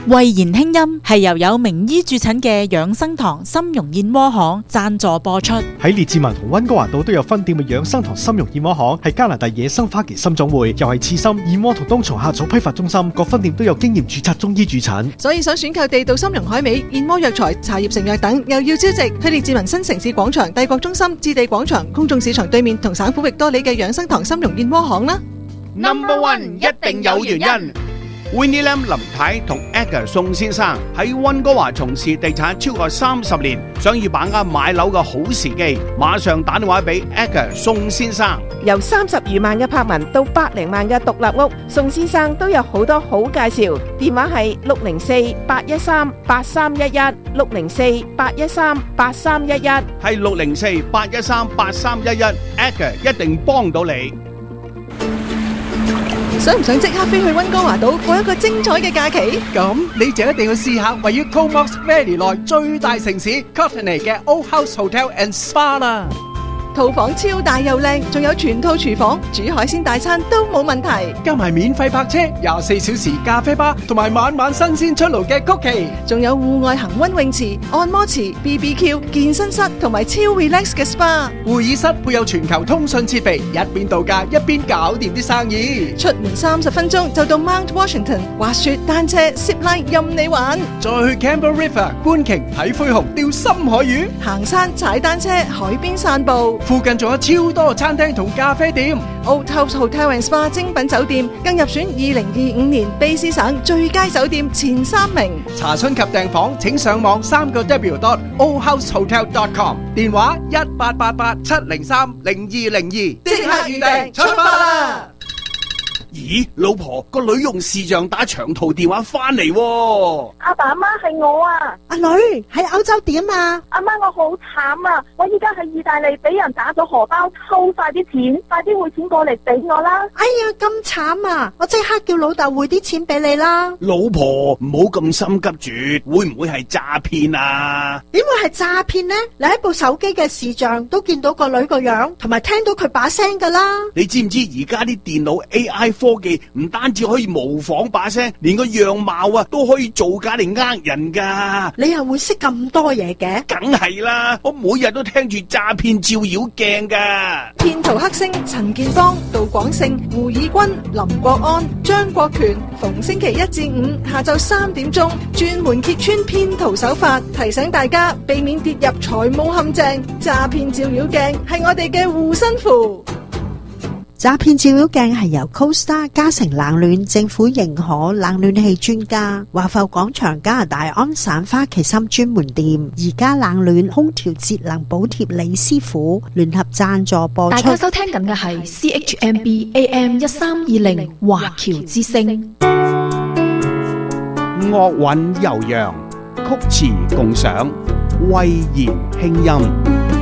慧言輕音係由有名醫駐診嘅養生堂參茸燕窩行贊助播出。 喺列治文同溫哥華島都有分店嘅養生堂參茸燕窩行係加拿大野生花旗參種會，又係刺參、燕窩同冬蟲夏草批發中心，各分店都有經驗註冊中醫駐診。 所以想選購地道參茸海味、燕窩藥材、茶葉成藥等，又要招值，去列治文新城市廣場、帝國中心、置地廣場、公眾市場對面同省府域多里嘅養生堂參茸燕窩行啦。 Number one 一定有原因。Winnie Lam 林太同 Edgar 宋先生喺溫哥華從事地產超過30年，想要把握買樓嘅好時機，馬上打電話俾 Edgar 宋先生。 由30餘萬嘅柏文到100萬嘅獨立屋，宋先生都有好多好介紹。電話係604-813-8311 604-813-8311， 係604-813-8311 Edgar 一定幫到你。 想唔想即刻飛去溫哥華島過一個精彩嘅假期？ 咁你就一定要試下位於 Comox Valley 內最大城市 Courtenay 嘅 Old House Hotel and Spa 啦。 套房超大又靚，仲有全套廚房，煮海鮮大餐都冇問題。 加埋免費泊車、24小時咖啡吧，同埋晚晚新鮮出爐嘅曲奇， 仲有戶外恒溫泳池、按摩池、BBQ、健身室同埋超 relax 嘅 SPA。 會議室配有全球通訊設備，一邊度假一邊搞掂啲生意。 出門30分鐘就到 Mount Washington， 滑雪、單車、zip line 任你玩。 再去 Campbell River 觀鯨、睇灰熊、釣深海魚， 行山、踩單車、海邊散步。 附近仲有超多餐廳同咖啡店。 Old House Hotel and Spa 精品酒店更入選2025年卑詩省最佳酒店前3名。 查詢及訂房請上網3w.oldhousehotel.com， 電話1888-703-0202，即刻預訂出發啦！ 咦，老婆，個女用視像打長途電話翻嚟喎。 阿爸阿媽係我啊。 阿女喺歐洲點啊？ 阿媽，我好慘啊！我依家喺意大利俾人打咗荷包，偷晒啲錢，快啲匯錢過嚟俾我啦！ 哎呀，咁慘啊！我即刻叫老豆匯啲錢俾你啦。 老婆，唔好咁心急住，會唔會係詐騙啊？ 點會係詐騙呢？你喺部手機嘅視像都見到個女個樣，同埋聽到佢把聲噶啦。 你知唔知而家啲電腦 AI 科技唔單止可以模仿把聲，連個樣貌啊都可以造假嚟呃人噶。 你又會識咁多嘢嘅？ 梗係啦，我每日都聽住詐騙照妖鏡噶。 騙徒黑星陳建邦、杜廣勝、胡以軍、林國安、張國權，逢星期1至5下晝3點鐘，專門揭穿騙徒手法，提醒大家避免跌入財務陷阱。詐騙照妖鏡係我哋嘅護身符。 詐騙照妖鏡係由 CoStar 嘉誠冷暖政府認可冷暖氣專家，華埠廣場加拿大安省花旗參專門店，而家冷暖空調節能補貼李師傅聯合贊助播出。 大家收聽緊嘅係 CHMB AM 1320華僑之聲。 樂韻悠揚，曲詞共賞，慧言輕音。